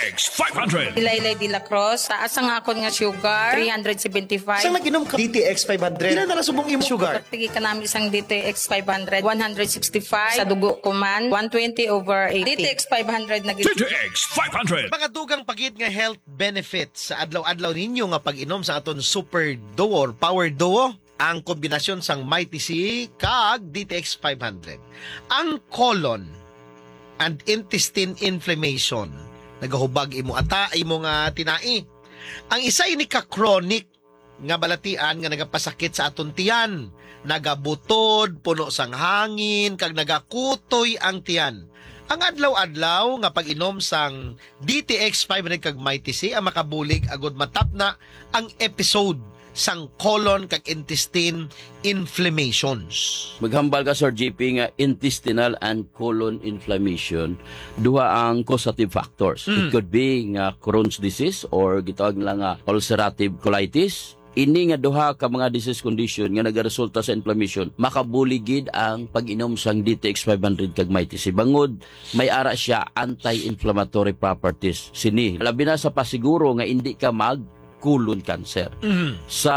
DTX 500. Ilaylay de la Cruz, taas ang akon nga sugar, 375. Isang nag-inom ka DTX 500. Ilan na lang subong imong sugar? Tigi ka namin isang DTX 500, 165. Sa dugo ko man, 120/80. DTX 500 na gid. DTX 500. Mga dugang pagit nga health benefits sa adlaw-adlaw ninyo nga pag-inom sa aton Super Duo or Power Duo, ang kombinasyon sang Mighty C kag DTX 500. Ang colon and intestine inflammation nagahubag imo ata imo nga tinai. Ang isa ini ka chronic nga balatian nga nagapasakit sa aton tiyan, nagabutod, puno sang hangin kag nagakutoy ang tiyan. Ang adlaw-adlaw nga pag-inom sang DTX 500 kag Mighty C ang makabulig agud matapna ang episode sang colon kag intestine inflammations. Maghambal ka, Sir JP, nga intestinal and colon inflammation, duha ang causative factors. It could be nga Crohn's disease or gitawag nila nga ulcerative colitis. Ini nga duha ka mga disease condition nga nagaresulta sa inflammation, makabuligid ang pag-inom sang DTX 500 kag Mighty C. Bangod, may ara siya anti-inflammatory properties. Sini, labi na sa pasiguro nga hindi ka colon cancer. Sa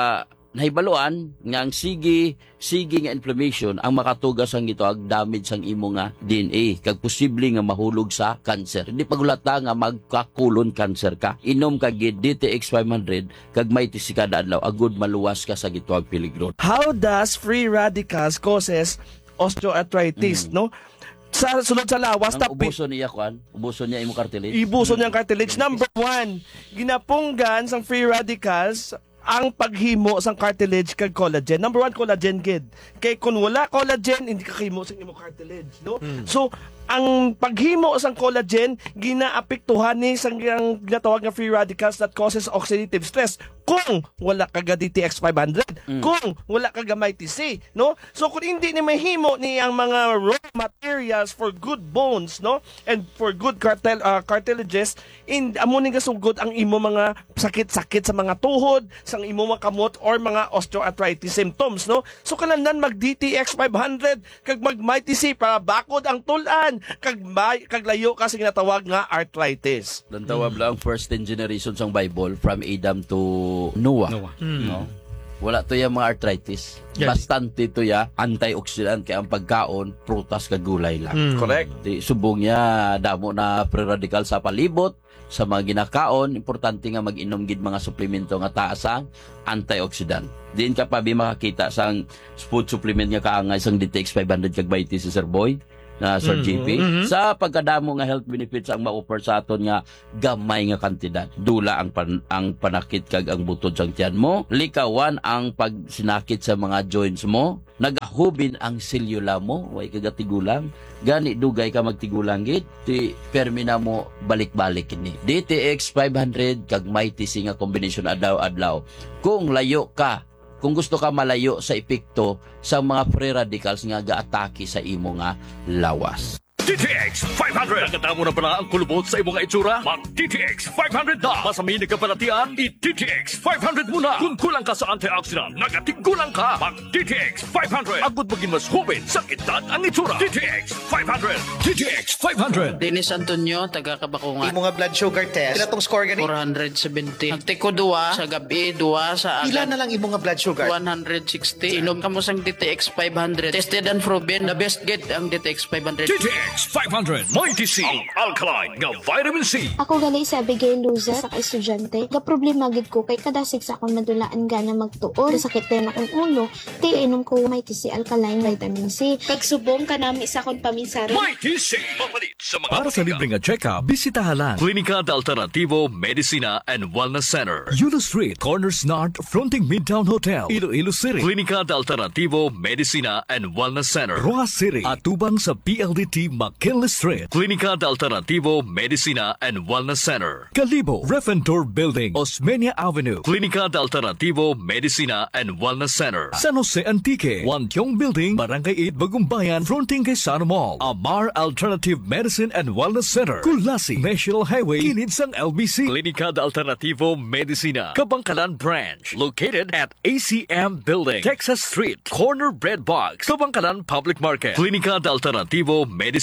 nahibaluan nga ang sige nga inflammation ang makatugas ang gitawag damage sang imo nga DNA kag posible nga mahulog sa cancer. Hindi pagulata nga magka-colon cancer ka. Inom kag DTX 500 kag Mighty C kada adlaw agud maluwas ka sa gitawag peligro. How does free radicals causes osteoarthritis, no? Sa sunod sa lawas, Ang ubuso niya imo cartilage. ibuso niyang cartilage. Number 1, ginapunggan sang free radicals ang paghimo sang cartilage kag collagen. Number 1, collagen gid. Kay kun wala collagen, hindi ka kahimo sang imo cartilage, no? So, ang paghimo sang collagen ginaapektuhan ni sang ginatawag nga free radicals that causes oxidative stress kung wala ka DTX 500, kung wala ka Mighty C, no? So kung hindi ni mahimo ni ang mga raw materials for good bones, no, and for good cartilages, amo ning gasugod ang imo mga sakit-sakit sa mga tuhod, sang imo mga kamot or mga osteoarthritis symptoms, no? So kanlandan mag DTX 500 kag mag Mighty C para bakod ang tulan kag layo kasi ginatawag nga arthritis. Tawag lang first 10 generations ang Bible from Adam to Noah. No? Wala to yung mga arthritis. Bastante to ya antioxidant kaya ang pagkaon prutas kag gulay lang. Correct. Di subong niya damo na free radical sa palibot sa mga ginakaon, importante nga mag-inom gid mga suplemento nga taas ang antioxidant. Diin ka pa makakita sang food supplement nga kaangay sang DTX 500 kag Mighty C, Sir Boy na Sir JP, sa pagkadamo nga health benefits ang ma-offer sa aton nga gamay nga kantidad. Dula ang panakit kag ang butod sang tiyan mo, likawan ang pagsinakit sa mga joints mo, nagahubin ang selula mo, way kagatigulang, gani dugay ka magtigulang gid, ti permina mo balik-balik ini. DTX 500 kag Mighty C nga combination adlaw-adlaw. Kung layo ka, kung gusto ka malayo sa epekto sa mga free radicals nga gaatake sa imo nga lawas. DTX 500. Nagkatamo na pala ang kulubot sa imong itsura? Mag DTX 500 na. Masamin nagkapalatian, i-DTX 500 muna. Kung kulang ka sa antioxidant, nagatigulang ka. Mag DTX 500. Agud maging mas hubin sa kitat ang itsura. DTX 500. DTX 500. Dennis Antonio, taga Kabakungan. Imo nga blood sugar test. Pila tong score gani? 470. Nagtiko duwa sa gabi, duwa sa Pila agad. na lang imo nga blood sugar? 160. Inom ka mo sang DTX 500. Tested and proven. The best get ang DTX 500. DTX 500. Mighty C. Ang alkaline nga vitamin C. Ako gali sa Abigail Luza sa estudyante. Ga problema gid ko kay kadasig sa akong madulaan gana magtuon. Sakit din akong ulo. Ti inom ko Mighty C alkaline vitamin C. Pagsubong ka nami sa akong paminsara. Mighty C. Papalit sa mga Para sa libreng check-up, bisitahan lang Klinika de Alternativo Medicina and Wellness Center. Yulo Street, Corners North, fronting Midtown Hotel, Iloilo City. Klinika de Alternativo Medicina and Wellness Center. Roa City, atubang sa PLDT McKinley Street. Klinika de Alternativo Medicina and Wellness Center. Calibo, Refentor Building, Osmeña Avenue. Klinika de Alternativo Medicina and Wellness Center. San Jose Antique, Wantiong Building, Barangay 8, Bagumbayan, fronting kay Sano Mall. Amar Alternative Medicine and Wellness Center. Kulasi, National Highway, kilid sang LBC. Klinika de Alternativo Medicina, Kabangkalan Branch, located at ACM Building, Texas Street, Corner Bread Box, Kabangkalan Public Market. Klinika de Alternativo Medicina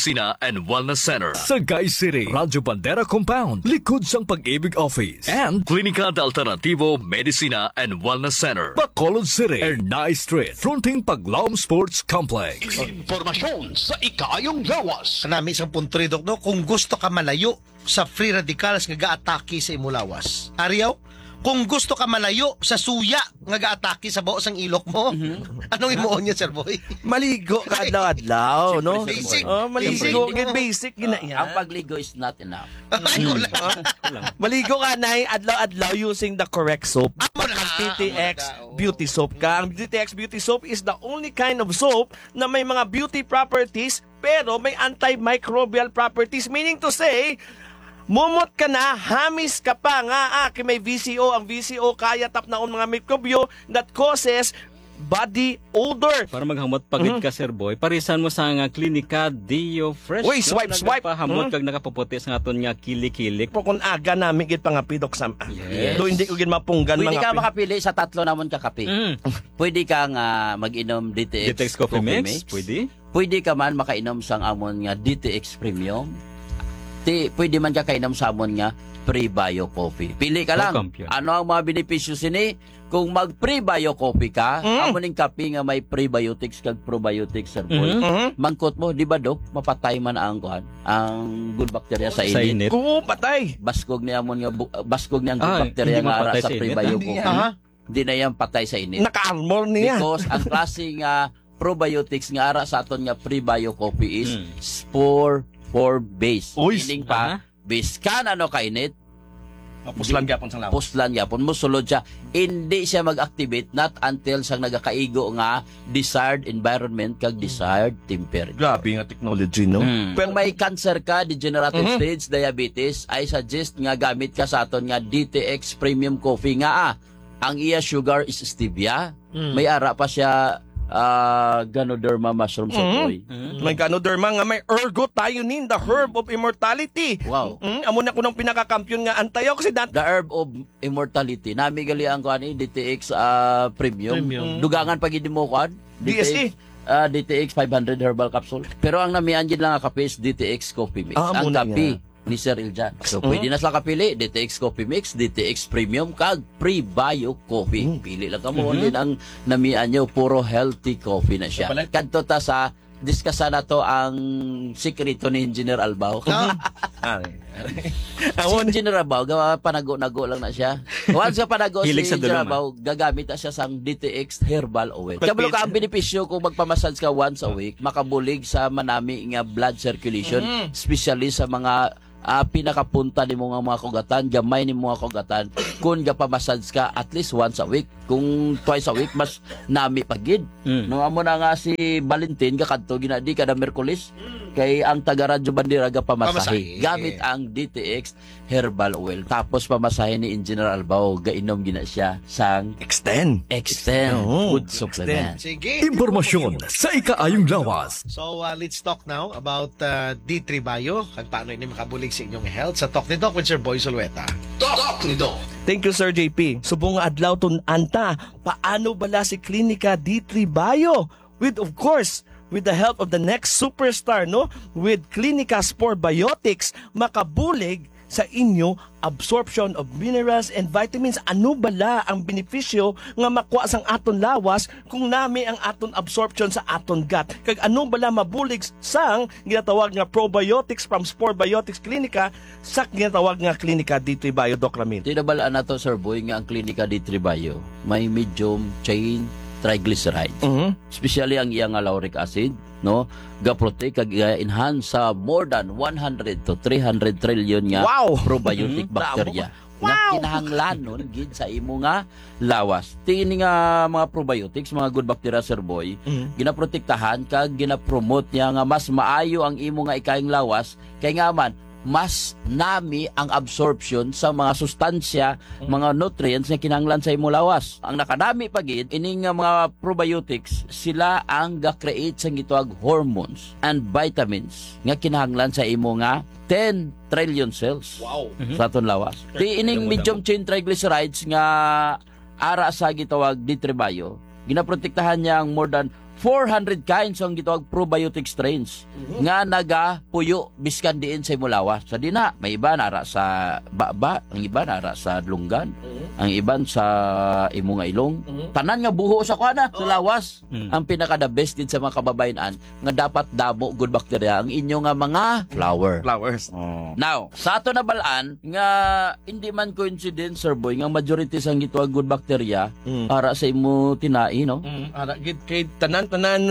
Medicina and Wellness Center. Sagay City, Radyo Bandera Compound, likod sang Pag-ibig Office. And Klinika de Alternativo Medicina and Wellness Center, Bacolod City, Ernay Street, fronting Paglaom Sports Complex. Informasyon sa ikayong lawas. Kanami isang punto rin, Dok, no? Kung gusto ka malayo sa free radicals nga ga-atake sa imo lawas. Ariyaw, kung gusto ka malayo sa suya nga ga-atake sa buos ang ilok mo, anong imuon niya, Sir Boy? Maligo ka adlaw-adlaw, no? Basic. Maligo, basic gina yan. Ang pagligo is not enough. Maligo ka na adlaw-adlaw using the correct soap. Ang DTX Beauty Soap ka. Ang DTX Beauty Soap is the only kind of soap na may mga beauty properties pero may antimicrobial properties. Meaning to say, mumot ka na, hamis ka pa nga may VCO. Ang VCO kaya tap na mga mikrobyo that causes body odor. Para maghamot pagid ka, Sir Boy, parisan mo sa nga Klinika Dio Fresh. Uy, swipe. Pahamot kag nakapuputi sa aton nga kili-kilik. Kung aga namin gid pangapidok sa Yes. do hindi ko gid mapunggan Pwede mga ka makapili sa tatlo namon ka kape. Pwede ka nga mag-inom DTX, DTX Coffee Mix, pwede. Pwede ka man makainom sang amon nga DTX Premium. Pwede man ka kainom sa amon nga Pre-Bio Coffee. Pili ka lang. Champion. Ano ang mga benepisyo sini? Kung mag Pre-Bio Coffee ka, amon ning kape nga may prebiotics kag probiotics, Sir Boy. Mangkot mo, di ba, Dok? Mapatay man ang good bacteria sa Sa init. init. Oo, patay. Baskog ni amon nga baskog ni ang good bacteria hindi nga ara mapatay sa sa init. Pre-Bio Coffee. Hindi na yan patay sa init. Naka-armor niya. Because ang klase nga probiotics nga ara sa aton nga Pre-Bio Coffee is spore base. Uy, Meaning pa, base ka na no kainit, Puslan gyapon sa lawas. puslan yapon mo sulod siya, hindi siya mag-activate not until sang nagakaigo nga desired environment kag desired temperature. Grabe nga technology, no? Kung may cancer ka, degenerative stage diabetes, I suggest nga gamit ka sa aton nga DTX Premium Coffee nga ang iya sugar is stevia. May ara pa siya Ganoderma mushroom soy. May Ganoderma nga may ergothioneine, the herb of immortality. Wow. Amo na ko ng pinakakampiyon nga antioxidant. The herb of immortality. Namigali ang kuan DTX Premium. Dugangan pag hindi mo kuan. DSE. DTX 500 herbal capsule. Pero ang namian din lang nga kape is DTX Coffee Mix. Ang muna kape ni Sir Iljan. So pwede na sila kapili, DTX Coffee Mix, DTX Premium, kag Pre-Bio Coffee. Pili lang ka mo. Din ang namian nyo, puro healthy coffee na siya. Kadto ta sa diskasa na to ang sikreto ni Engineer Albao. Si Engineer Albao, panago-nago lang na siya. Once ka panago si Hilig sa Engineer dulong, Albao, gagamit na siya sang DTX Herbal Oil. Kabalo ka ang benepisyo kung magpamassage ka once a week, makabulig sa manami nga blood circulation, especially sa mga pinakapunta ni mga kugatan, gamay ni mga kugatan. Kung gapamassage ka at least once a week, kung twice a week, mas nami pagid. No, amo na nga si Valentin, kakadto, ginadi kada Merkulis, kay ang taga-radyo bandira gapamasahe. Gamit ang DTX Herbal Oil. Tapos pamasahe ni Engineer Albao, gainom gina siya sang Extend. food supplement. Sige. Impormasyon sa ikaayong lawas. So, let's talk now about D3 Bio. Kag paano ini makabulig sa inyong health sa Talk ni Doc with Sir Boy Solueta. Talk ni Doc. Thank you, Sir JP. Subong nga adlaw tun anta, paano bala si Klinika D3 Bio? With, of course, with the help of the next superstar, no? With Klinika Spore Biotics, makabulig sa inyo absorption of minerals and vitamins. Ano bala ang benepisyo nga makuha sang aton lawas kung nami ang aton absorption sa aton gut? Kag ano bala mabulig sang ginatawag nga probiotics from Spore Biotics Klinika sa ginatawag nga Klinika D3 Bio, Doc Ramil? Tinabalaan na to, Sir Boy, nga ang Klinika D3 Bio may medium chain triglycerides. Especially ang iyang lauric acid, no? Ga-protect kag enhance sa more than 100 to 300 trillion nga probiotic bacteria. Nga kinahanglanon gid sa imo nga lawas. Tingin nga mga probiotics, mga good bacteria, Sir Boy, ginaprotektahan kag ginapromote niya nga mas maayo ang imo nga ikayong lawas kay nga man mas nami ang absorption sa mga sustansya, mga nutrients na kinahanglan sa imo lawas. Ang nakadami pagid ining mga probiotics, sila ang ga-create sa gitawag hormones and vitamins nga kinahanglan sa imo nga 10 trillion cells sa aton lawas. Di ining medium chain triglycerides nga ara sa gitawag D3 Bio, ginaprotektahan niya ang more than 400 kinds ang gitawag probiotic strains nga nagapuyo biskan diin sa imulawas. Sa dina, may iba nara sa baba, ang iba nara sa lunggan, ang iban sa imo nga ilong. Tanan nga buho sa kuana sa lawas. Ang pinaka the best din sa mga kababayan nga dapat damo good bacteria ang inyo nga mga Flowers. Now, sa ato na balaan nga hindi man coincidence, Sir Boy, nga majority sang gitawag good bacteria para sa imo tinai, no? Ara gid kay tanan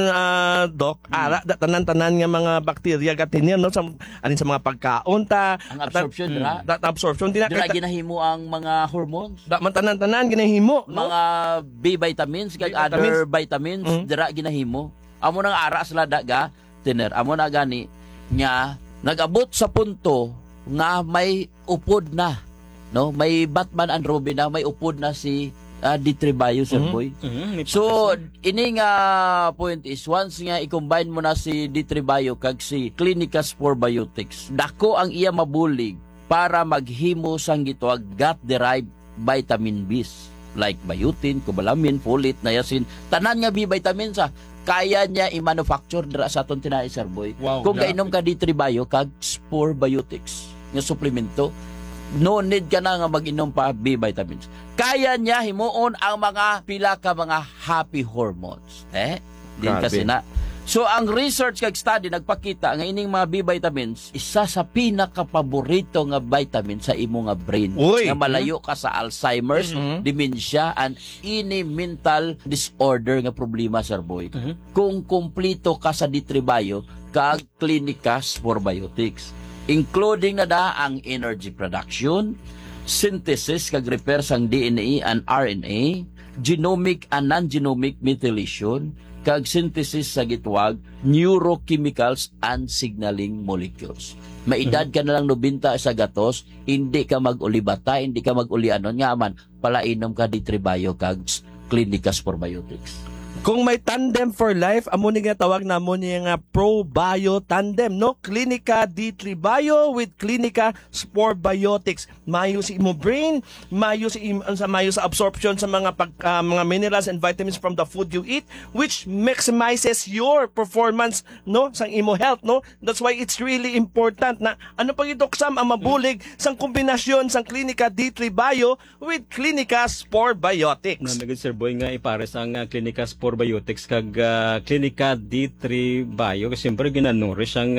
Doc, ara tanan nga mga bakterya gatin yan, no, sa alin sa mga pagkaon ta, Ang absorption dira. absorption Dira kay ginahimo ang mga hormones, da man tanan ginahimo, no? mga B vitamins kag B other vitamins dira ginahimo. Amo nang ara sila daga tiner. Amo na gani nya nagabot sa punto nga may upod na, no? May Batman and Robin na, may upod na si D3 Bio, Sir Boy. So, ini nga point is, once nga i-combine mo na si D3 Bio kag si Clinica Spore Biotics, dako ang iya mabulig para maghimo sang gitawag gut-derived vitamin B's like biotin, cobalamin, folate, niacin, tanan nga B vitamins kaya niya i-manufacture dira sa aton tinai, Sir Boy. Wow, Kung grabe. kainom ka D3 Bio kag Spore Biotics nga suplemento, no need ka na nga mag-inom pa B vitamins. Kaya niya himuon ang mga pila ka mga happy hormones. Din Grabe. kasi na. So ang research kag study nagpakita nga ining mga B vitamins isa sa pinaka-paborito nga vitamin sa imo nga brain. Uy. Nga malayo ka sa Alzheimer's, dementia, and any mental disorder nga problema, Sir Boy. Kung kumplito ka sa D3 Bio kag Clinica Spore Biotics, including na da ang energy production, synthesis kag repair sang DNA and RNA, genomic and non-genomic methylation, kag synthesis sa gitwag neurochemicals and signaling molecules. Maedad ka na lang 90 sa gatos, hindi ka mag-ulibata, hindi ka mag-ulianon nga man, palainom ka D3 Bio kag Clinica Spore Biotics. Kung may tandem for life, amo ni nga tawag na mo niya nga Pro-Bio Tandem, no? Clinica D3 Bio with Clinica Spore Biotics. Mayo si imo brain, mayo sa absorption sa mga mga minerals and vitamins from the food you eat, which maximizes your performance, no, sang imo health, no? That's why it's really important na ano pag idoksam ang mabulig sang kombinasyon sang Clinica D3 Bio with Clinica Spore Biotics. Namigid, Sir Boy, nga ipares ang Clinica Spore Biotics kag Clinica D3 Bio kasi siyempre ginanurish ang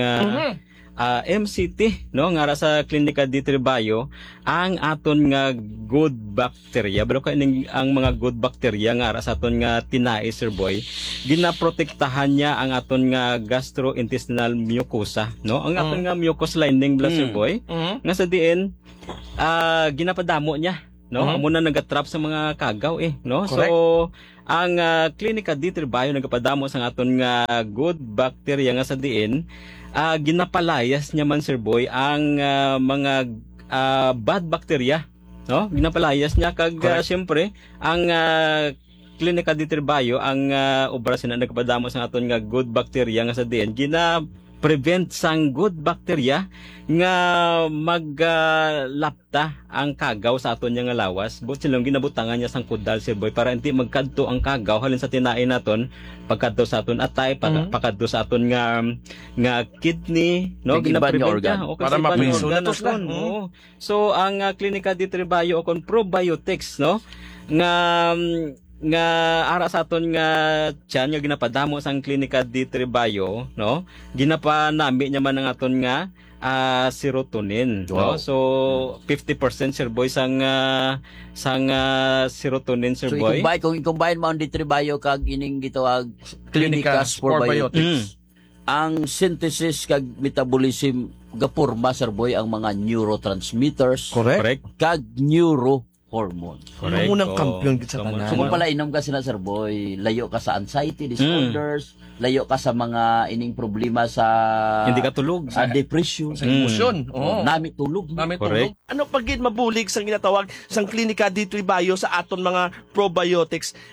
MCT, no, nga sa Clinica D3 Bio ang aton nga good bacteria, pero kaning ang mga good bacteria nga sa aton nga tinai, Sir Boy, ginaprotektahan niya ang aton nga gastrointestinal mucosa, no, ang aton nga mucous lining, Sir Boy, nga sa diin ginapadamo niya, no, amo na nagatrap sa mga kagaw, no. Correct. So ang Clinica D3 Bio nagapadamo sa aton nga good bacteria nga sa diin, ginapalayas niya man, Sir Boy, ang mga bad bacteria, no? Ginapalayas niya kag siyempre ang Clinica D3 Bio ang operasyon na nagapadamo sa aton nga good bacteria nga sa diin, prevent sang good bacteria nga maglapta ang kagaw sa aton nga lawas. But silang ginabutangan niya sang kudal, Sir Boy, para hindi magkadto ang kagaw halin sa tinain naton, pagkadto sa aton atay, pagkadto sa aton nga kidney, no, Kag iban nga organ. Para mapiso na to sila. Oo. So ang Clinica D3 Bio o kon probiotics, no, nga ara sa aton nga tiyan nga ginapadamo sang Clinica D3 Bio, no, ginapanami niya man ang aton nga serotonin, no. So 50%, Sir Boy, sang serotonin, Sir So Boy. kung i-combine mo ang D3 Bio kag ining gitawag Clinica Spore Biotics, ang synthesis kag metabolism gapurma, Sir Boy, ang mga neurotransmitters Correct. kag hormones. Correct. Unang Oo. kampiyon gid sa tanan. So kung pala inom ka sila, Sir Boy, layo ka sa anxiety disorders, layo ka sa mga ining problema sa Hindi ka tulog. depression, Sa emosyon. Oo. nami tulog. Namin Correct. tulog. Ano pagid mabulig sang ginatawag sang Clinica D3 Bio sa aton mga probiotics?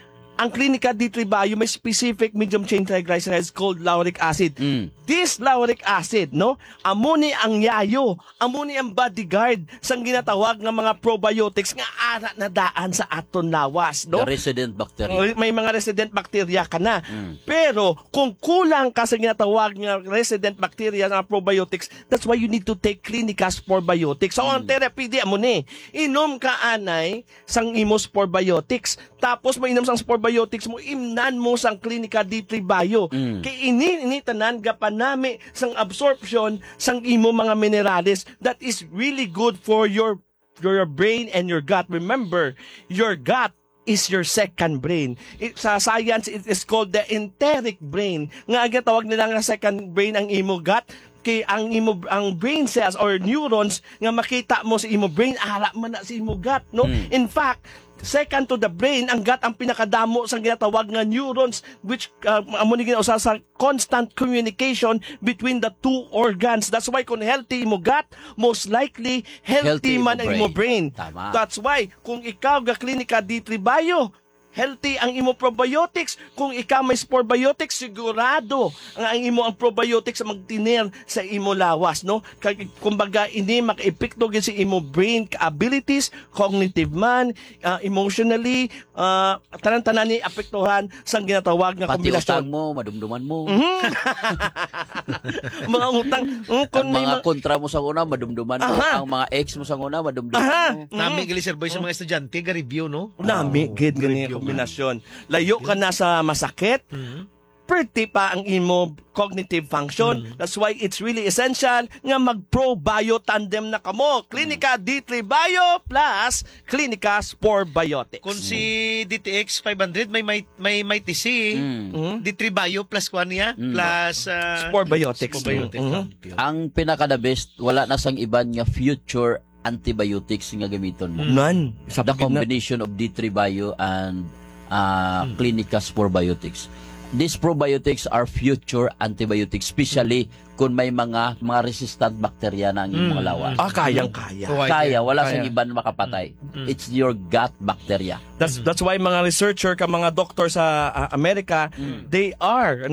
ang Clinica D3 Bio may specific medium chain triglycerides called lauric acid. This lauric acid, no, amo ni ang yayo, amo ni ang bodyguard sang ginatawag nga mga probiotics nga ara na daan sa aton lawas, no? The resident bacteria. May mga resident bacteria ka na. Pero kung kulang ka sa ginatawag nga resident bacteria na probiotics, that's why you need to take Clinica Spore Biotics. So ang therapy di amo ni inom ka anay sang imo Spore Biotics, tapos mo inom sang Spore Biotics mo, imnan mo sang Clinica D3 Bio. Kay ini tanan gapanami sang absorption sang imo mga minerales that is really good for your brain and your gut. Remember, your gut is your second brain. Sa science, it is called the enteric brain. Nga tawag nila nga second brain ang imo gut. Kay ang brain cells or neurons nga makita mo sa imo brain, ara man na sa imo gut, no? In fact, second to the brain, ang gut ang pinakadamo sa ginatawag nga neurons, which amo ni ginausa sa constant communication between the two organs. That's why kung healthy imo gut, most likely healthy man ang imo brain. Tama. That's why kung ikaw ga Clinica D3 Bio, healthy ang imo probiotics. Kung ikaw may Spore Biotics, sigurado ang imo ang probiotics magtiner sa imo lawas, no? Kumbaga ini makaepekto gyud sa imo brain abilities, cognitive man, emotionally, tanan-tanan ni apektuhan sa ginatawag nga Pati kombinasyon. utang mo, madumduman mo. Mga utang, Ang mga kontra mo sa una, madumduman mo. Ang mga ex mo sa una, madumduman mo. Nami gali sir boy sa mga estudyante ga review no. Nami, gid gani kombinasyon. Layo ka na sa masakit, pretty pa ang imo cognitive function. That's why it's really essential nga mag-pro-bio tandem na kamo. Clinica D3 Bio plus Clinica Spore Biotics. Kung si DTX 500 may TC, D3 Bio plus kuan niya, plus Spore Biotics. Spore Biotics. Ang pinaka-the best, wala na sang iban nga future antibiotics nga gamiton mo. None. The combination of D3 Bio and Clinica Spore Biotics. These probiotics are future antibiotics, especially kung may mga resistant bacteria na ang iyong mga lawas. Kayang-kaya. Kaya, wala sa iban makapatay. It's your gut bacteria. That's why mga researcher ka mga doctor sa Amerika, they are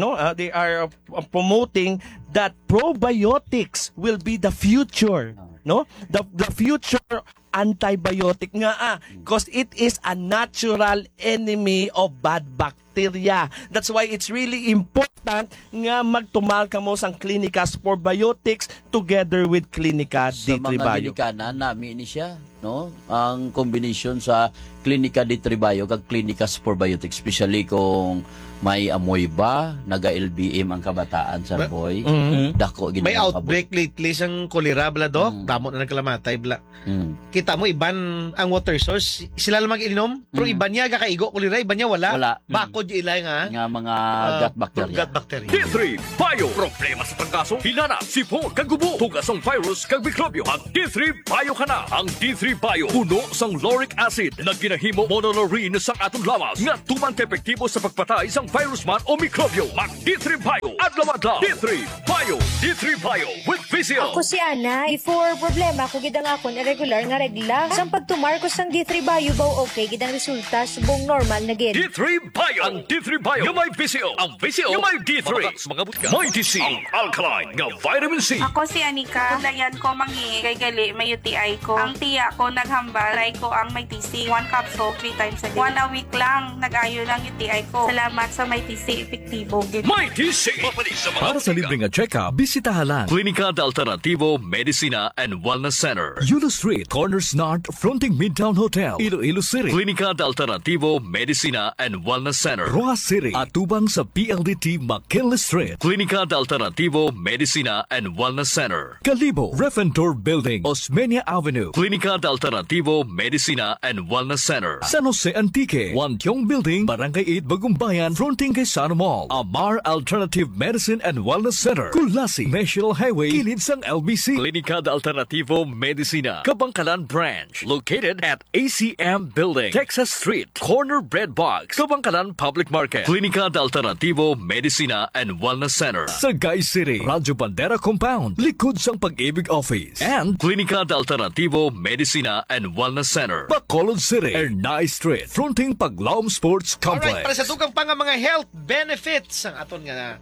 promoting that probiotics will be the future, no? The future antibiotic nga because it is a natural enemy of bad bacteria. That's why it's really important nga magtumal ka mo sang Clinica Spore Biotics together with Clinica Sa D3 mga Bio. ginikana, nami ni siya, no? Ang combination sa Clinica D3 Bio kag Clinica Spore Biotics, especially kung may amoy ba, naga-LBM ang kabataan sa boy. Dako gid May outbreak lately sang cholera bla do, damo na nagkalamatay bla. Kita mo iban ang water source, sila lang mag-inom, pero iban niya gakaigo cholera, iban niya wala. Wala. Bakod yung ilay nga. Nga mga gut bacteria. Gut bacteria. D3 Bio. Problema sa pangkaso, hinana, sipon, kagubo, tugas ang virus, kag mikrobyo. Ang D3 Bio ka na. Ang D3 Bio, puno sang lauric acid na ginahimo monolaurin sa atong lawas nga tumang epektibo sa pagpatay sang virus man o mikrobyo. Mag D3 Bio. Adlaw-adlaw. D3 Bio. D3 Bio with Vizio. Ako si Ana, before problema ko gidang akon irregular nga regla. Sang pagtumar ko sang D3 Bio baw okay gidang resulta subong normal na gid. D3 Bio. Ang D3 Bio. Yung may Vizio. Ang Vizio. Yung may D3. Mga butka. May TC. Ang alkaline nga vitamin C. Ako si Anika. Kulayan ko mangi kay gali may UTI ko. Ang tiya ko naghambal. Try ko ang may TC. 1 capsule 3 times a day. 1 a week lang nag-ayo ng UTI ko. Salamat sa may TC. Epektibo. May TC. Para sa libreng check-up, bisitahan lang Clinica de Alternativo Medicina and Wellness Center, Yulo Street, Corners North, fronting Midtown Hotel, Iloilo City. Clinica de Alternativo Medicina and Wellness Center, Rojas City, atubang sa PLDT McKinley Street. Clinica de Alternativo Medicina and Wellness Center, Calibo, Refentor Building, Osmeña Avenue. Clinica de Alternativo Medicina and Wellness Center, San Jose Antique, Wantiong Building, Barangay 8, Bagumbayan, fronting kay Sana Mall. Amar Alternative Medicine and Wellness Center, Kulasi, National Highway, Kilid likod sang LBC. Klinika de Alternativo Medicina, Kabangkalan Branch, located at ACM Building, Texas Street, Corner Bread Box, Kabangkalan Public Market. Klinika de Alternativo Medicina and Wellness Center, Sagay City, Radyo Bandera Compound, likod sang Pag-ibig Office, and Klinika de Alternativo Medicina and Wellness Center, Bacolod City, Ernai Street, fronting Paglaom Sports Complex. Alright, para sa tukang pa nga mga health benefits ang aton nga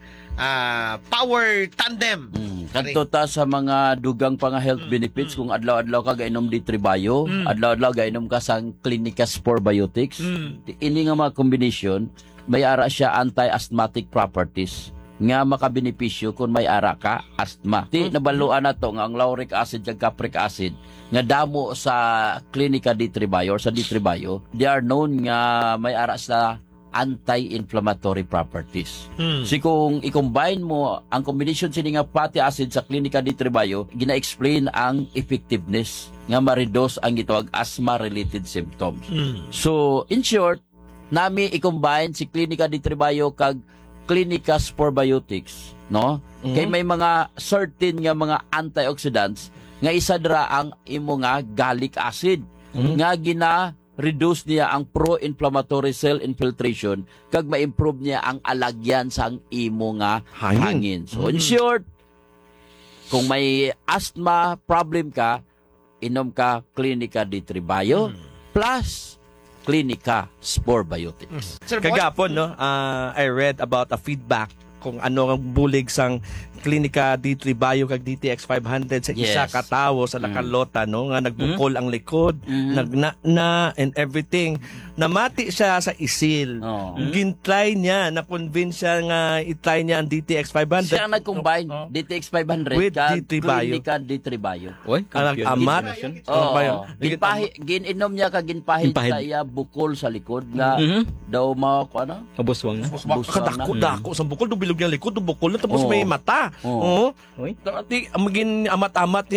power tandem. Kadto ta sa mga dugang pa nga health benefits kung adlaw-adlaw ka gainom D3 Bio, adlaw-adlaw gainom ka sang Clinica Spore Biotics. Ini nga mga combination may ara siya anti-asthmatic properties nga makabenepisyo kung may ara ka asthma. Ti nabaluan na to nga ang lauric acid ug capric acid nga damo sa Clinica D3 Bio or sa D3 Bio, they are known nga may ara sa anti-inflammatory properties. So kung i-combine mo ang combination sini nga fatty acid sa Clinica D3 Bio, gina-explain ang effectiveness nga ma-reduce ang gitawag asthma-related symptoms. So in short, nami i-combine si Clinica D3 Bio kag Clinica Spore Biotics, no? Kay may mga certain nga mga antioxidants nga isa dira ang imo nga gallic acid nga reduce niya ang pro-inflammatory cell infiltration kag ma-improve niya ang alagyan sa imo nga hangin. So in short, kung may asthma problem ka, inom ka Clinica D3 Bio plus Clinica Spore Biotics. Kagapon, no? I read about a feedback kung ano ang bulig sang Clinica D3 Bio kag DTX 500 sa isa ka tawo sa Lakalota, no, nga nagbukol ang likod, nagna and everything. Namati siya sa isil. Gintry niya, na-convince siya nga itry niya ang DTX 500. Siya nag-combine DTX 500 with kag D3 Bio. Clinica D3 Bio. Oy, amat. Ginpahi niya kag ginpahid sa iya bukol sa likod nga daw mao ko ano? Kabuswang na. Kadako sa bukol, dubilog niya likod, bukol na tapos may mata. Dati maging amat-amat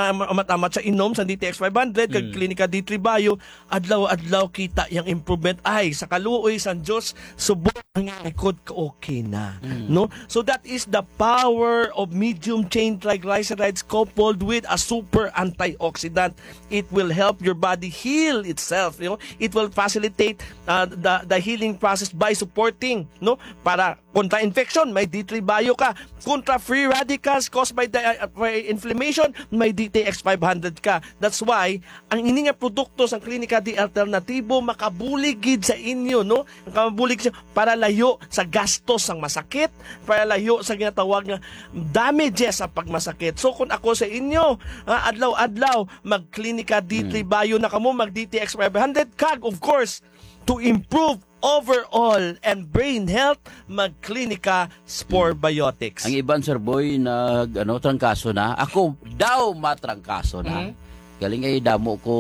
sa inom sa DTX 500 kag Clinica D3 Bio, adlaw-adlaw kita yang improvement ay sa kaluoy sa Dios subok ang likod ka okay na, no? So that is the power of medium chain triglycerides coupled with a super antioxidant. It will help your body heal itself, you know. It will facilitate the healing process by supporting, no, para kontra infection may D3 Bio ka, kontra free radicals caused by inflammation may DTX 500 ka. That's why ang ini nga produkto sa Clinica D Alternativo makabuligid sa inyo, no? Makabulig siya para layo sa gastos sang masakit, para layo sa ginatawag nga damages sa pagmasakit. So kung ako sa inyo, adlaw-adlaw mag Clinica D3 Bio na kamo, mag DTX 500 kag of course to improve overall and brain health, mag-Clinica Spore Biotics. Ang iban, Sir Boy, trangkaso na. Ako daw matrangkaso na. Galing ay damo ko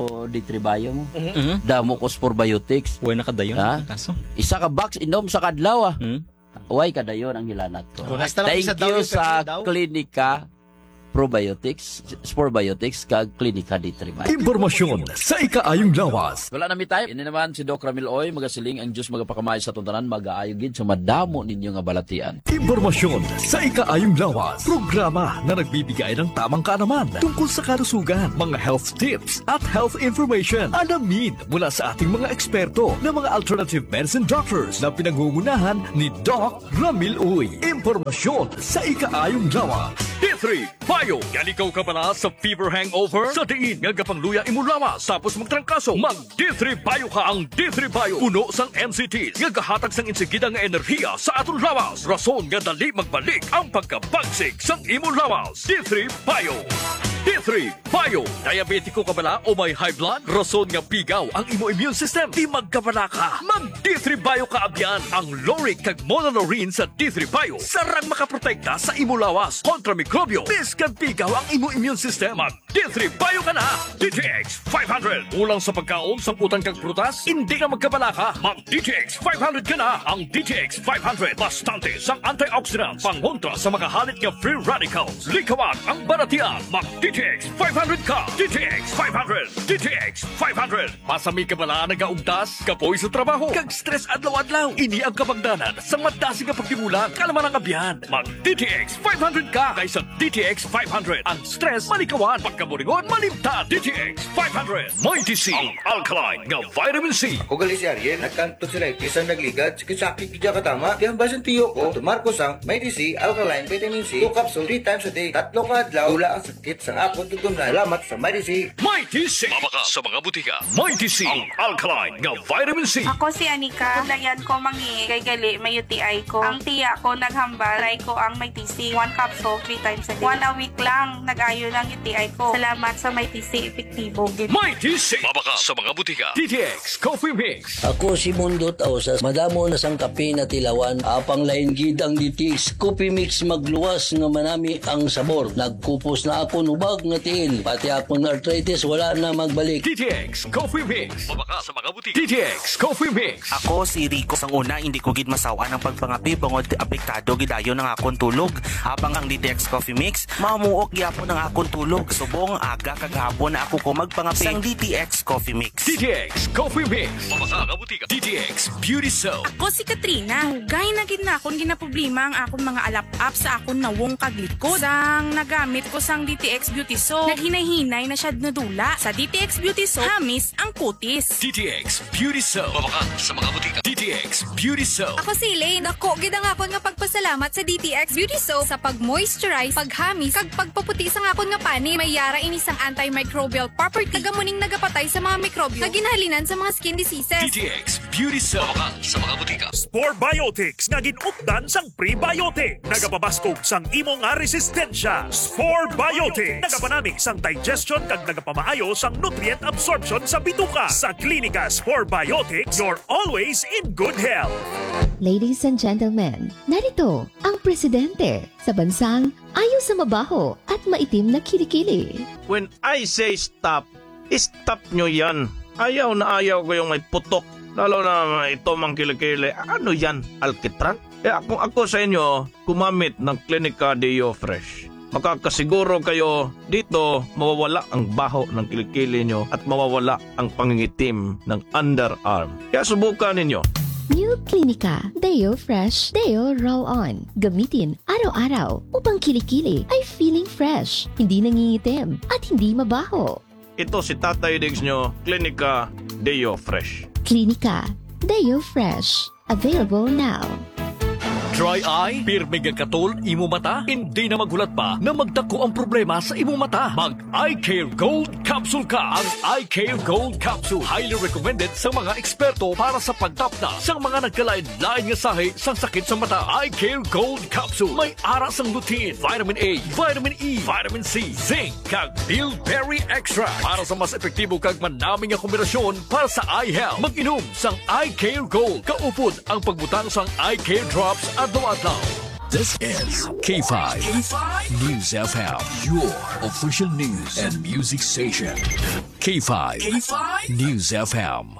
D3 Bio mo. Damo ko Spore Biotics. Uy, nakadayon. Isa ka box inom sa kadlaw. Uy, kadayon ang hilanat ko. Thank you sa Clinica Probiotics, Spore Biotics, kag Clinica D3 Bio. Impormasyon sa ikaayong lawas. Wala na mi tayo. Ini naman si Doc Ramil Oy, magasiling ang Diyos magapakamay sa tuntanan, mag-aayogid sa madamo ninyo nga balatian. Impormasyon sa ikaayong lawas. Programa na nagbibigay ng tamang kaalaman tungkol sa kalusugan, mga health tips at health information. Alamin mula sa ating mga eksperto na mga alternative medicine doctors na pinangungunahan ni Doc Ramil Oy. Impormasyon sa ikaayong lawas. D3 Bio. Yan ikaw ka pala sa fever hangover? Sa diin nga gapangluya imo lawas tapos magtrangkaso. Mag D3 Bio ka. Ang D3 Bio puno sang NCTs nga gahatag sang insigida nga enerhiya sa aton lawas. Rason nga dali magbalik ang pagkabagsik sang imo lawas. D3 Bio. D3 Bio. Diabetiko ka bala o may high blood? Rason nga pigaw ang imo immune system. Di magkabala ka. Mag D3 Bio ka abyan. Ang lauric kag monolaurin sa D3 Bio sarang makaprotekta sa imo lawas kontra mikrobyo. Biskan pigaw ang imo immune system. Mag D3 Bio ka na. DTX 500. Ulang sa pagkaon, samputan kag prutas, hindi ka magkabala ka. Mag DTX 500 ka na. Ang DTX 500 bastante sang antioxidants pangontra sa makahalit nga free radicals. Likawan ang baratian. Mag DTX DTX 500 ka! DTX 500! DTX 500! Masami ka bala nagaugtas, kapoy sa trabaho, kag stress adlaw-adlaw. Ini ang kabagdanan sa madasi nga pagtimulan, kalaman ang abyan. Mag DTX 500 ka kaysa DTX 500. Ang stress malikawan, pagkaburingon malimtan. DTX 500. Mighty C, ang alkaline nga vitamin C. Ako gali si Ariel, nagkanto sila isang nagligad, sakit kaya katama. Kaya basan tiyo ko, tumarko sang Mighty C, alkaline, vitamin C, 2 capsule 3 times a day, 3 ka adlaw, tula ang sakit sa akong tutunan. Salamat sa Mighty C. Mighty C. Mabaka sa mga butika. Mighty C, ang alkaline nga vitamin C. Ako si Anika. Dayan ko mangi kay gali may UTI ko. Ang tiya ko naghambal, try ko ang Mighty C. 1 capsule 3 times a day. 1 a week lang nag-ayo ng UTI ko. Salamat sa Mighty C. Epektibo. Mighty C. Mabaka sa mga butika. DTX Coffee Mix. Ako si Mundo Tausas. Madamo na sang kape na tilawan. Apang lain gid ang DTX Coffee Mix magluwas nga manami ang sabor. Nagkupos na ako nubag nga tiil. Pati akong arthritis wala na magbalik. DTX Coffee Mix. Mabaka sa mga butika. DTX Coffee Mix. Ako si Rico. Sang una, hindi ko gid masawa ng pagpangapi bangod apektado gidayon ng akong tulog. Habang ang DTX Coffee Mix, mamuok gyapon ng akong tulog. Subong aga kagahapon na ako ko magpangapi sang DTX Coffee Mix. DTX Coffee Mix. Mabaka nga butika. DTX Beauty Soap. Ako si Katrina. Hugay na gid na akong ginaproblema ang akong mga alap-up sa akong nawong kaglikod. Sang nagamit ko sang DTX Beauty Soap, naghinay-hinay na siya nadula. Sa DTX Beauty Soap, hamis ang kutis. DTX Beauty Soap. Mabaka sa mga butika. DTX Beauty Soap. Ako si Elaine. Ako, gid ang akon nga pagpasalamat sa DTX Beauty Soap sa pag-moisturize, paghamis, kag pagpaputi sa akon nga pani. May yara ini sang antimicrobial property. Tagamuning nagapatay sa mga mikrobyo na ginhalinan sa mga skin diseases. DTX Beauty Soap. Mabaka sa mga butika. Spore Biotics nga ginupdan sang prebiotic. Nagapabaskog sang imo nga resistensya. Spore Biotics. Nagapanamig sang digestion kag nagapamaayo sang nutrient absorption sa bituka. Sa klinika Spore Biotics, you're always in good health. Ladies and gentlemen, narito ang presidente sa bansang ayaw sa mabaho at maitim na kilikili. When I say stop, stop nyo yan. Ayaw na ayaw ko yung may putok. Lalo na ito mang kilikili. Ano yan? Alkitran? Kung ako sa inyo, kumamit ng Clinica Deo Fresh. Makakasiguro kayo dito mawawala ang baho ng kilikili nyo at mawawala ang pangingitim ng underarm. Kaya subukan ninyo. New Clinica Deo Fresh Deo Roll-On. Gamitin araw-araw upang kilikili ay feeling fresh, hindi nangingitim at hindi mabaho. Ito si Tatay Diggs nyo, Clinica Deo Fresh. Clinica Deo Fresh. Available now. Dry eye, pirmi nga katol, imo mata, hindi na maghulat pa na magdako ang problema sa imo mata. Mag Eye Care Gold Capsule ka. Ang Eye Care Gold Capsule highly recommended sa mga eksperto para sa pagtapna sa mga nagkalain-lain nga sahi sang sakit sa mata. Eye Care Gold Capsule may ara sang lutein, vitamin A, vitamin E, vitamin C, zinc, kag bilberry extract para sa mas epektibo kag manaming nga kombinasyon para sa eye health. Mag-inom sang Eye Care Gold. Kaupod ang pagbutang sang Eye Care Drops adlaw-adlaw. This is K5 News FM, your official news and music station. K5 News FM.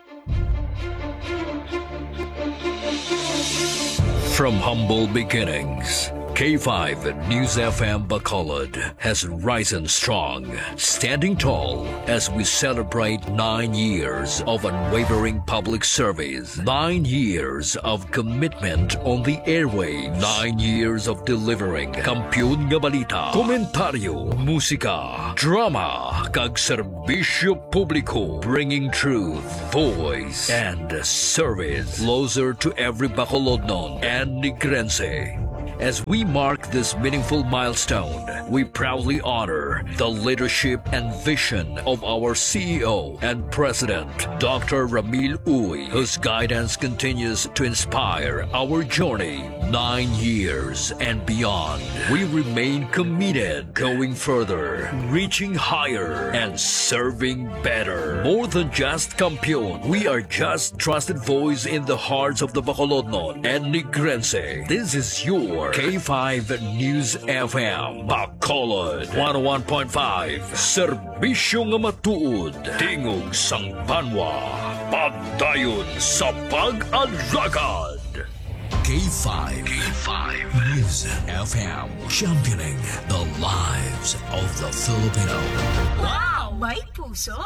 From humble beginnings, K5 News FM Bacolod has risen strong, standing tall as we celebrate 9 years of unwavering public service, 9 years of commitment on the airwaves, 9 years of delivering kampiyon nga balita, komentaryo, musika, drama, kag serbisyo publiko, bringing truth, voice, and service closer to every Bacolodnon and Negrense. As we mark this meaningful milestone, we proudly honor the leadership and vision of our CEO and President, Dr. Ramil Uy, whose guidance continues to inspire our journey 9 years and beyond. We remain committed, going further, reaching higher, and serving better. More than just kampiyon, we are just trusted voice in the hearts of the Bacolodnon and Negrense. This is your K5 News FM Bacolod 101.5. Serbisyo nga matuod, tingog sang banwa, pagdayon sa pag-alagad. K5 News FM, championing the lives of the Filipino. Wow, may puso!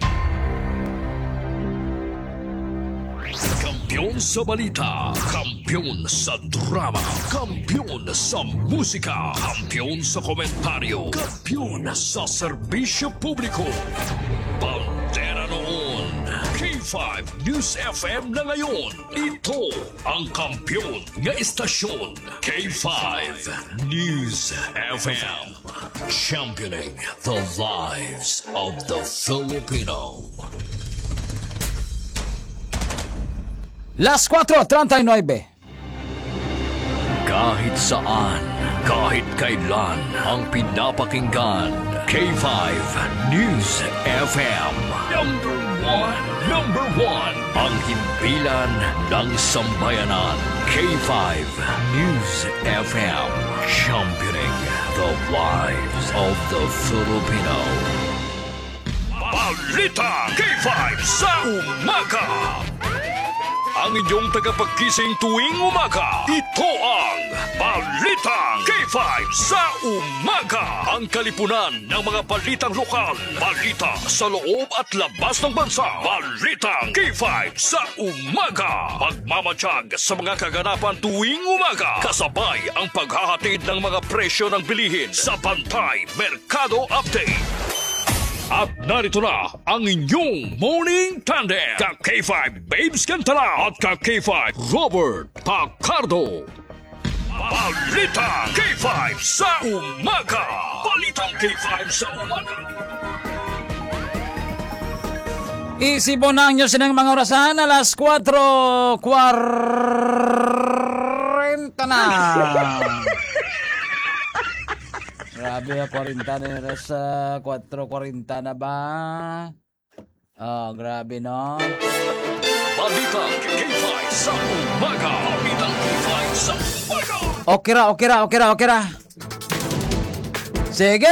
Kampiyon sa balita, kampiyon sa drama, kampiyon sa musika, kampiyon sa komentaryo, kampiyon sa serbisyo publiko. Bandera noon, K5 News FM na ngayon. Ito ang kampiyon nga istasyon, K5 News FM, championing the lives of the Filipino. Las 4:39. Kahit saan, kahit kailan, ang pinapakinggan, K5 News FM. Number one, ang himpilan ng sambayanan, K5 News FM, championing the lives of the Filipino. Balita K5 sa umaga. Ang inyong tagapagkising tuwing umaga. Ito ang Balitang K5 sa umaga. Ang kalipunan ng mga balitang lokal, balita sa loob at labas ng bansa. Balitang K5 sa umaga. Magmamatsyag sa mga kaganapan tuwing umaga. Kasabay ang paghahatid ng mga presyo ng bilihin sa Bantay Merkado Update. At narito na ang inyong morning tandem, ka-K5 Babes Cantala at ka-K5 Robert Pacardo. Balita K5 sa umaga. Balitang K5 sa umaga. Isipon na ang Diyos ng mga orasan, alas 4:40 na. Grabe, 40 na sa 4:40 na ba? Oh, grabe, no? Balitang K5 sa umaga. Balitang K5 sa umaga. Okay ra. Sige.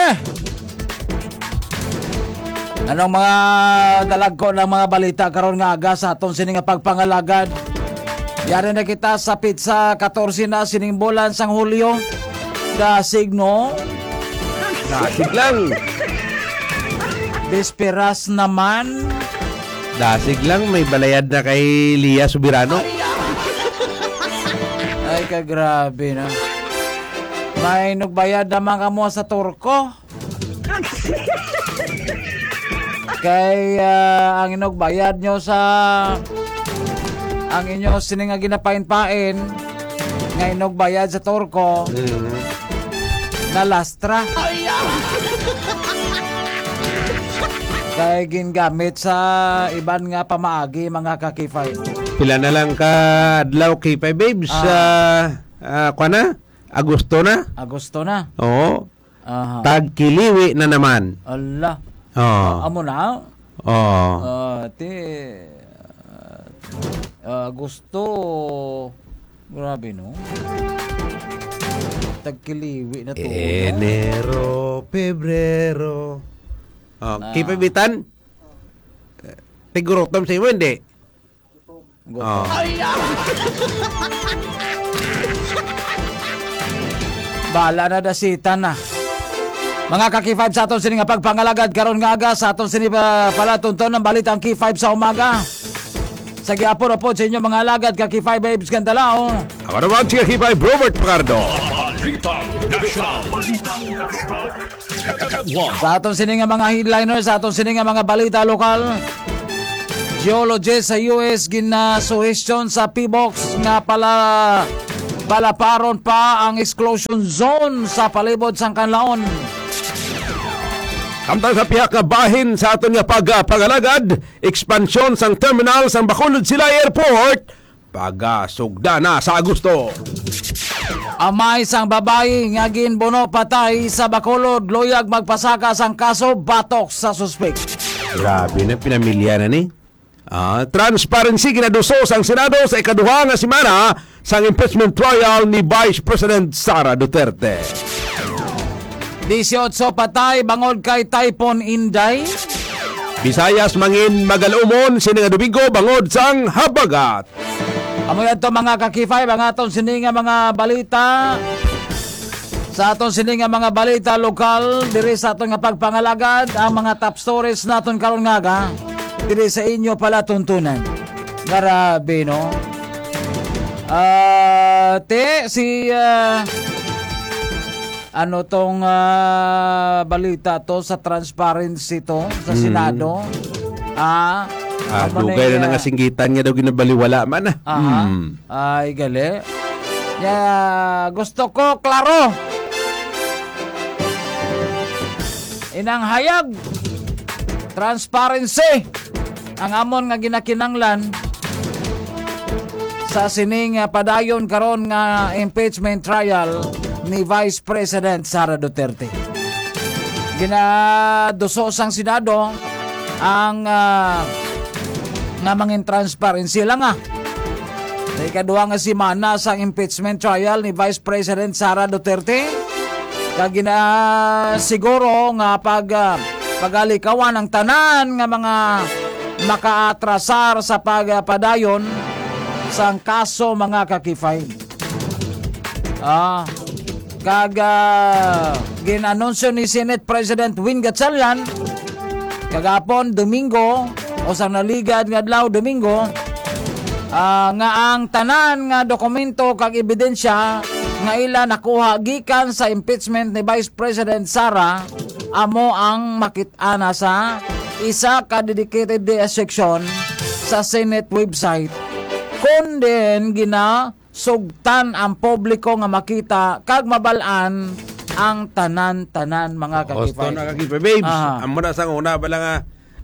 Anong mga dalag ko ng mga balita karon nga aga sa aton sining pagpangalagad? Yari na kita sa pizza 14 na sining bulan sang Hulyo. Dasig, no? Dasig lang. Desperas naman. Dasig lang, may balayad na kay Lia Subirano. Ay, kagrabe na. May nagbayad naman ka mo sa Turko. Kay ang inugbayad nyo sa ang inyo sining nga ginapain-pain nga inugbayad sa Turko. Na lastra. Kaya gingamit sa iban nga pamaagi mga ka-K5. Pila na lang ka adlaw K5 Babes. Kwa na? Agosto na? Agosto na? Oo. Aha. Tagkiliwi na naman. Allah. Amo na? Agosto. Grabe, no? Tagkiliwi na to. Enero, Pebrero. Kipabitan? Tigurotom sa iyo, hindi? Bala na dasitan na. Mga ka-K5 sa aton sini nga pagpangalagad karon nga aga sa aton sini pala tunton ng balitang K5 sa umaga. Sa giapon na po sa inyo mga alagad ka-K5 Babes Candalao. Ako naman si K5 Robert Pacardo. Sa aton sini nga mga headliners, sa aton sini nga mga balita lokal. Geologist sa US ginasuhestyon sa P-Box nga palaparon pa ang exclusion zone sa palibot sang Kanlaon. Samtang sa pihak nga bahin sa aton nga pagpangalagad, ekspansyon sang terminal sang Bacolod Sila Airport, pagasugda na sa Agosto. Amay sang babayi nga ginbuno patay sa Bacolod, luyag magpasaka sang kaso batok sa suspek. Grabe na pinamilya na ni. Transparency ginaduso sang Senado sa ikaduha nga semana sang impeachment trial ni Vice President Sara Duterte. 18 patay bangod kay Typhoon Inday. Visayas mangin magalumon sini nga Domingo bangod sang habagat. Amo yan to mga kakifay, ang aton sininga mga balita. Sa aton sininga mga balita lokal, diri sa aton nga pagpangalagad, ang mga top stories naton karon nga diri sa inyo pala tuntunan. Grabe, no? Ano tong balita to sa transparency to sa Senado? Dugay na nga singgitan nga daw ginabaliwala man. Ay, gali. Gusto ko klaro. Inang hayag. Transparency. Ang amon nga ginakinanglan sa sining padayon karon nga impeachment trial ni Vice President Sara Duterte. Ginaduso sang Senado ang nga mangin transparency lang Sa ikaduha nga semana sa impeachment trial ni Vice President Sara Duterte, kag siguro nga pagalikawan ng tanan nga mga makaatrasar sa pagpadayon sang kaso mga kakifay. Ginanunsyo ni Senate President Win Gatchalian kagapon Domingo o sa naligad nga adlaw Domingo nga ang tanan nga dokumento kag ebidensya nga ila nakuha gikan sa impeachment ni Vice President Sara amo ang makit-ana sa isa ka dedicated section sa Senate website kun din ginasugtan ang publiko nga makita kag mabalaan ang tanan-tanan mga kakipay. Osto na kakipay babes. Amo na sang una bala nga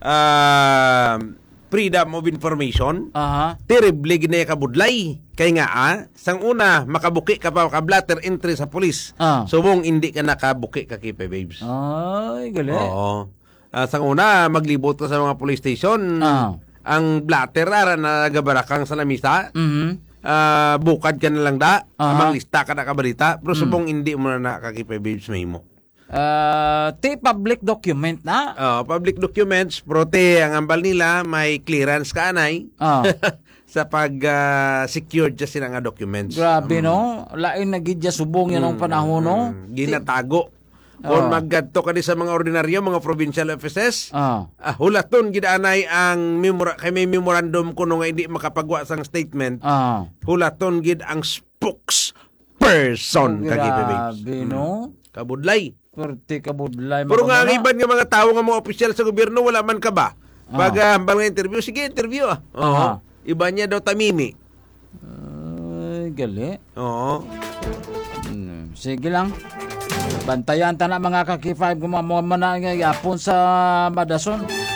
freedom of information. Terrible gina kabudlay. Kay nga sang una makabuki ka pa ka-blatter entry sa pulis. Subong hindi ka nakabuki kakipay babes. Ay, gali. Oo. Sang una maglibot ka sa mga police station. Ang blatter ara na gabarakang sa lamisa. Bukad ka na lang maglista ka na kabalita. Pero subong hindi mo na nakakipay babes may mo. Public document na? Public documents, prote ang ambal nila, may clearance ka anay sa pag-secured dyan sila nga documents. Grabe, no? Lain na gidya subong yan ang panahon, no? Ginatago. Kung maggadto ka sa mga ordinaryo, mga provincial offices, hulaton gidaanay ang may memorandum kuno nga hindi makapagwa sang statement. Hulaton gid ang spokesperson Grabe, no? Kabudlay. Perti kabudlay. Pero nga ang iban nga mga tao nga mga opisyal sa gobyerno, wala man ka ba? Pag hambal nga interview, sige, interview Iba niya daw tamimi. Gali. Oo. Sige lang. Bantayan ta na mga kaki-5 gumamana nga yapon sa Madason.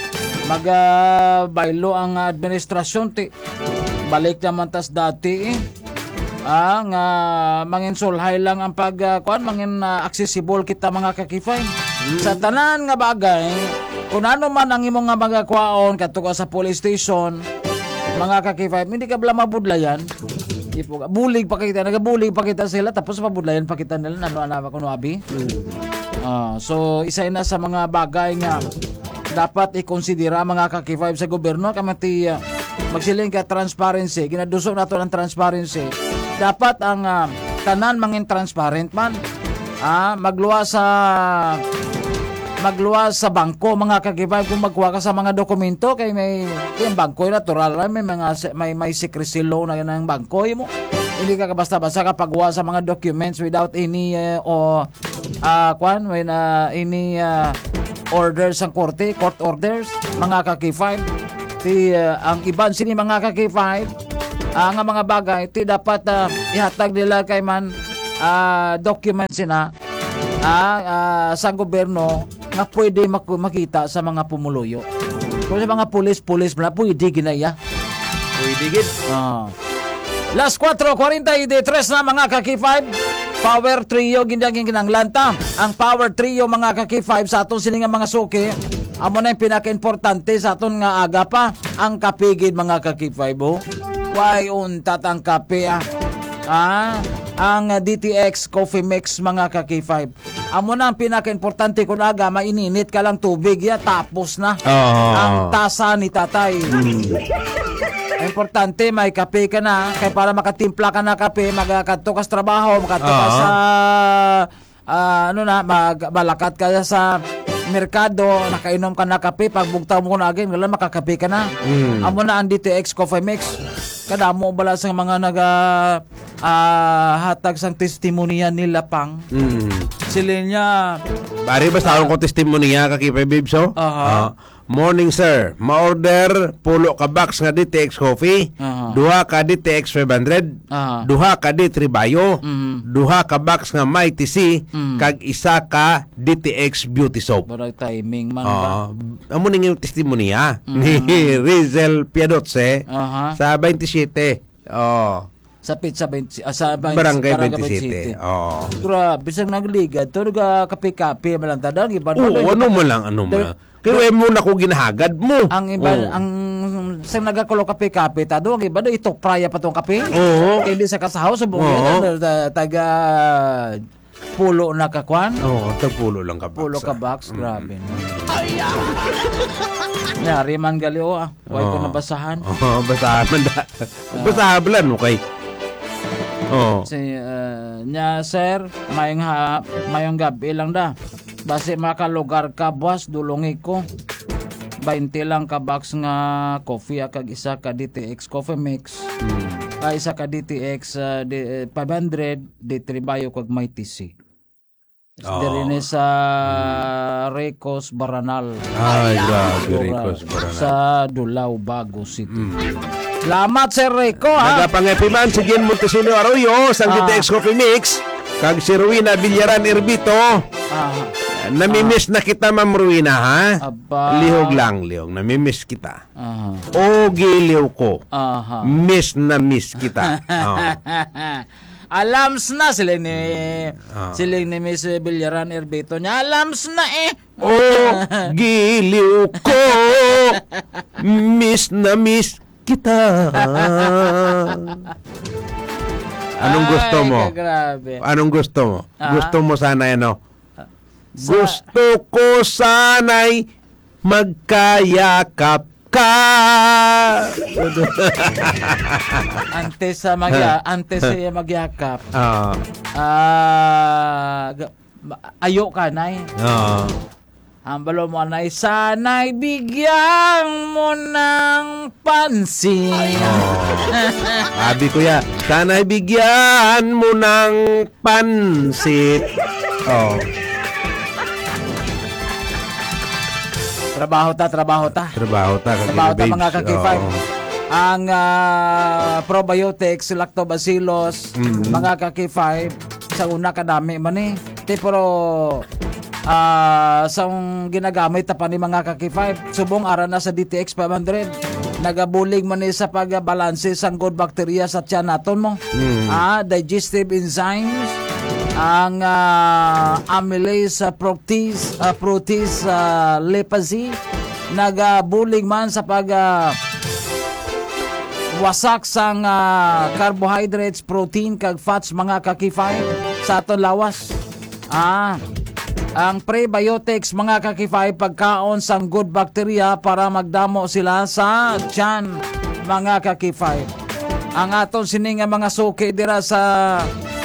Baylo ang administrasyon ti. Balik naman tas dati nga mangin sulhay lang ang mangin accessible kita mga kaki-5. Sa tanan nga bagay, kung ano man ang imong nga magakwaon kadto sa police station, mga kaki-5, hindi ka bala mabudlayan. Bulig pa kita, nagabulig pa kita sila tapos pabudlayan pa kita nila ano kuno abi. So isa na sa mga bagay nga dapat i-considera mga kaki-5 sa gobyerno kamati magsiling ka transparency, ginaduso nato ng transparency. Dapat ang tanan mangin transparent man. Magluwa sa bangko mga kaki-5 kung magkuha ka sa mga dokumento kay yung bangko natural may secrecy law na yun ang bangko mo. Hindi ka basta-basta kapagwa sa mga documents without any orders ang court orders mga kaki-5. Ang iban sini mga kaki-5 ang mga bagay dapat ihatag nila kay man documents na sa gobyerno nga pwede makita sa mga pumuluyo. Kung sa mga pulis na pwede ginaya. Pwede gid. Last 4:43 na mga kaki-5. Power trio gindaging kinanglanta. Ang power trio mga kaki-5 sa aton sininga mga suki. Amo na yung pinaka-importante sa aton nga aga pa ang kapigid mga kaki-5. Why untat ang kape ang DTX Coffee Mix mga kaki-5. Amo na ang pinaka-importante kung aga maininit ka lang tubig tapos na ang tasa ni tatay. Importante, may kape ka na. Kaya para makatimpla ka na kape, magkadto ka sa trabaho, makadto ka sa malakat ka sa merkado, nakainom ka na kape, pagbugtaw mo na agad, wala makakape ka na. Amo na ang DTX Coffee Mix. Kadamo bala sa mga hatag sang testimonya nila pang. Sila niya. Bari basta akong testimonya kakipay babes oh. Morning sir, ma-order pulo ka box nga DTX coffee, duha ka DTX 500, duha ka D3 Bio, duha ka box nga Mighty C, kag isa ka DTX Beauty Soap. Barag timing man ba? Amo ning yung testimonya ni Rizel Piadotse sa 27. Sa pizza 20, sa Barangay 27. Grabe, bisang nagligad to kape-kape malantadang iba. Ano mo lang. Kaya mo na ko ginahagad mo. Ang iba, ang sa nagakulo kape-kape, tado, ang iba na ito, praya pa tong kape. Kaya hindi sa kasahaw, sa buong taga pulo na kakwan. Pulo lang ka box. Pulo ka box, grabe. Yari man galio Huwag ko nabasahan. Basahan man da. Basahan lang, okay. Nya sir, mayong gabi lang da. Base makalugar ka boss, dulungi ko. 20 lang ka box nga coffee kag isa ka DTX Coffee Mix. Isa ka DTX 500 D3 Bio kag Mighty C. Dire ni sa Recos Baranal. Ay, grabe Recos Baranal. Sa Dulao, Bago City. Salamat Sir Rico Nagapangepiman si Jen Montesino Arroyo sang DTX Coffee Mix. Kag si Ruina Villaran Herbito. Namimiss na kita, Ma'am Ruina, ha? Lihog lang, lihog. Namimiss kita. O giliw ko. Miss na miss kita. Alams na sila ni Miss Villaran Herbito niya. Alams na O giliw ko. Miss na miss kita. Anong gusto mo? Grabe. Anong gusto mo? Gusto mo sana gusto ko sana'y magkayakap ka. Antes sa magyakap. Ayo ka nay. Ambalo mo nay, sana'y bigyan mo ng pansin. Sabi ko ya, sana'y bigyan mo ng pansit. Trabaho ta mga kakifay. Ang probiotics, lactobacillus, mga kakifay, sa una kadami man pero sa ginagamit pa ni mga kakifay, subong ara na sa DTX 500. Nagabulig man sa pagbalanse sang good bacteria sa tiyan naton mo. Digestive enzymes, ang amylase protease lipase, nagabulig man sa pag wasak sang carbohydrates, protein kag fats mga kakifay sa aton lawas. Ang prebiotics mga kakifay, pagkaon sang good bacteria para magdamo sila sa tiyan mga kakifay. Ang aton sining mga suki dira sa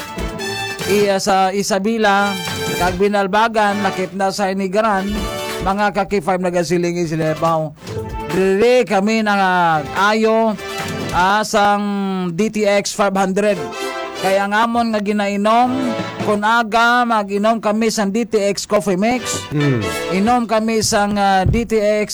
Isabela kag Binalbagan, nakit na sa Inigaran, mga kakifay nagasilingi sila baw. Dire kami ayo sang DTX 500. Kaya nga amon nga ginainom, kung aga mag-inom kami sang DTX Coffee Mix, inom kami sang DTX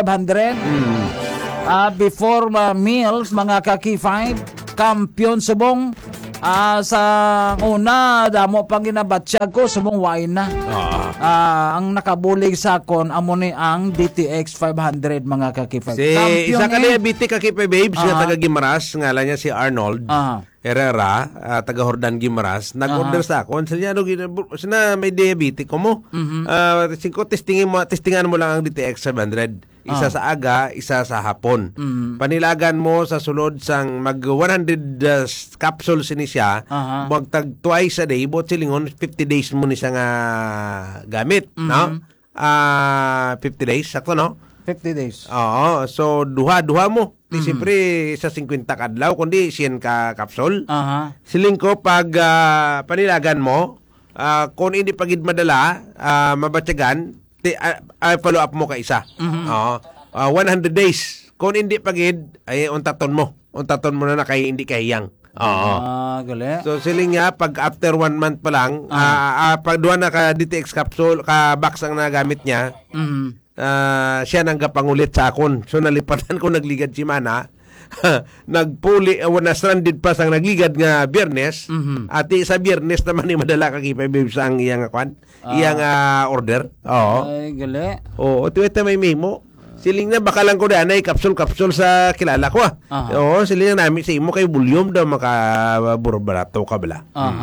500 before meals mga kakifay, kampiyon subong. Sa una, damo pang ginabatsyag ko, sumong wine na. Ang nakabulig sa kon, amo ni ang DTX 500 mga kakifay. Isa ka diabetic kakifay babes, nga taga Gimaras, ngalan niya si Arnold Herrera, taga Hordan Gimaras, nag-order sa akon. Sina may diabetic ko mo. Testingan mo lang ang DTX 500. Isa sa aga, isa sa hapon. Panilagan mo sa sulod sang mag 100 capsules ni siya, magtag twice a day, bot silingon 50 days mo ni siya nga gamit, no? 50 days, sakto, no? 50 days. Oo, so duha mo. Di siyempre sa 50 kadlaw kundi 100 ka kapsul. Siling ko pag panilagan mo, kung hindi pagid madala, mabatyagan, follow up mo ka isa. 100 days. Kung hindi pagid, ay untaton mo. Untaton mo na kay hindi kahiyang. Oo. Gali. So siling nga pag after 1 month pa lang, pag duha na ka DTX capsule, ka box ang nagamit niya, siya nang kapangulit sa akon. So nalipatan ko nagligad si Mana. Nagpuli, na stranded pa sang nagligad nga Biyernes. At sa Biyernes naman ni madala ka kipay babes ang iyang iyang order. Oo. Ay, gali. Oo, tuwita may memo. Siling na baka lang ko na ay kapsul sa kilala ko. Oo, siling na namin sa imo kay bulyom daw makaburbarato ka bala.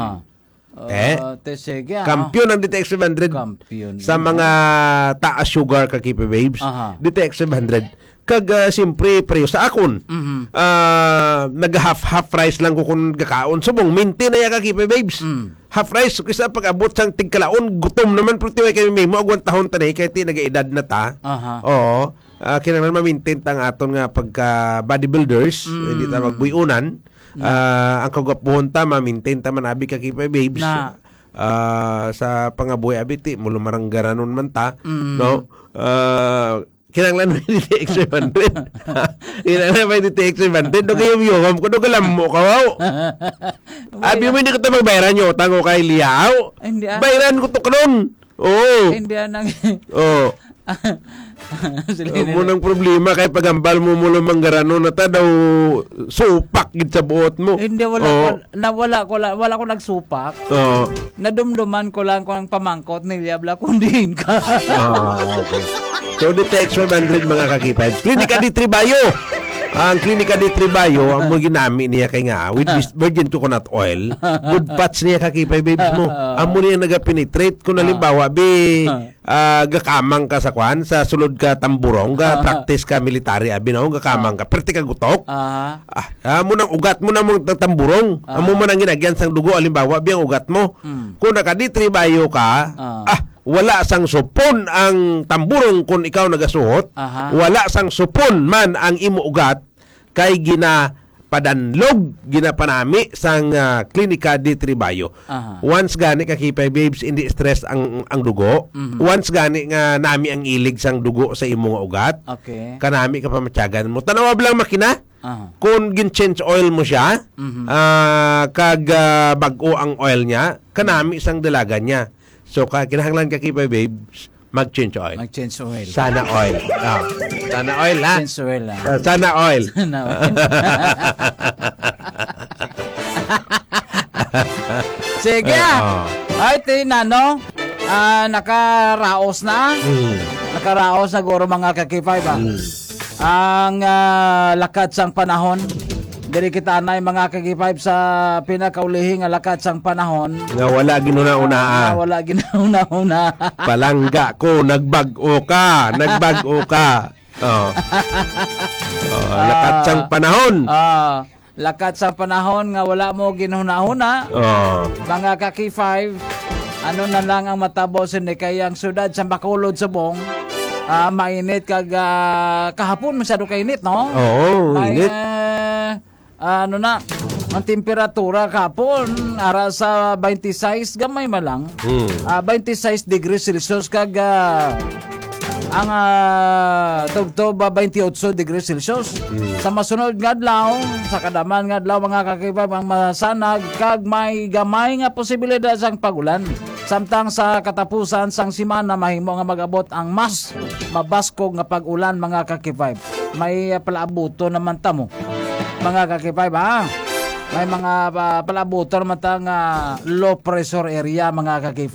Sige, kampiyon ng DTX 700 sa mga taas sugar ka kipi babes. DTX 700 kag siyempre preyo sa akon. Nag half price lang ko kung gakaon subong minti na ya ka kipi babes. Half price kisa pag abot sang tigkalaon gutom naman pero tiway kay may mo agwan tahon tanay kay ti nagaedad na ta. Oo. Kinahanglan ma-maintain tang aton nga pagka bodybuilders, hindi ta magbuyunan. Ang kagapuhon ta ma-maintain ta manabi ka kipay babes. Sa pangabuhi abiti mulo maranggaranon man ta, no? Kinahanglan may DTX 700. Kinahanglan may DTX 700. Doon kayo yung ko, doon ka lang mo ka, wow. Abi mo hindi ko ito magbayaran nyo, tango kay Liao. Bayaran ko ito ka nun. Oo. Hindi nang... Oo. Munang problema kay pagambal mo mulo manggaranon na ta daw supak gid sa buot mo. Hindi wala ko nagsupak. Nadumduman ko lang kung ang pamangkot ni Liabla kundihin ka. Okay. So DTX 100 mga kakipad. Klinika di Tribayo. Ang Klinika di Tribayo, ang mo ginami niya kay nga with virgin coconut oil. Good fats niya kakipay babes mo. Ang mo niya nagapenetrate kung halimbawa gakamang ka sa kwan sa sulod ka tamburong, practice ka military abi na gakamang ka perti ka gutok. Mo nang ugat mo na mong tamburong. Amo man ang ginagyan sang dugo halimbawa biyang ugat mo. Kung naka di Tribayo ka, wala sang supon ang tamburong kung ikaw nagasuot. Wala sang supon man ang imo ugat kay ginapadanlog, ginapanami sang Klinika di Tribayo. Once gani kakipay babes, hindi stress ang dugo. Once gani nga nami ang ilig sang dugo sa imo nga ugat. Kanami ka pa matyagan mo. Tanawab lang makina. Kung gin-change oil mo siya, kag bag-o ang oil niya, kanami sang dalaga niya. So, kinahanglan ka kipay babes, mag-change oil. Mag-change oil. Sana oil. Sana oil, ha? Change oil, ha? Sana oil. Sana oil. Sige, ay, tinano, nakaraos na. Nakaraos na guro mga kakipay ba? Ang lakad sang panahon. Diri kita na mga kagipayp sa pinakaulihing lakat sang panahon. Nga wala ginuna-una. Wala ginuna-una. Palangga ko, nagbag-o ka. Lakat sang panahon. Lakat sang panahon nga wala mo ginuna-una. Mga kaki-5, ano na lang ang matabo ni kayang sudad sa Bacolod Subong. Mainit kag kahapon masyado kainit, no? Oo, init. Ano na, ang temperatura kapon ara sa 26 gamay malang. 26 degrees Celsius kag ang tugtog 28 degrees Celsius. Sa masunod nga adlaw, sa kadaman nga adlaw mga kakibab ang masanag kag may gamay nga posibilidad sang pagulan. Samtang sa katapusan sang semana mahimo nga magabot ang mas mabaskog nga pag-ulan mga kakibab. May palaabuto naman tamo. Mga kakipay ba? May mga palabutor naman tang low pressure area mga kakipay.